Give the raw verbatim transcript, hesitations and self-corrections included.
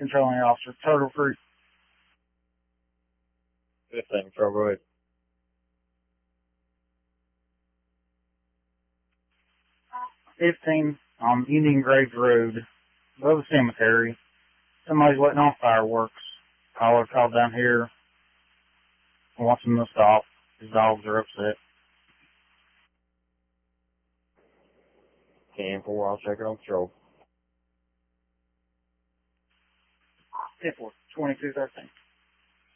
controlling officer, Turtle Creek. fifteen, Patrol, go ahead. fifteen on Indian Grave Road, above the cemetery. Somebody's waiting on fireworks. Caller called down here. Wants them to stop. His dogs are upset. ten four, I'll check it on patrol. ten four, twenty-two thirteen.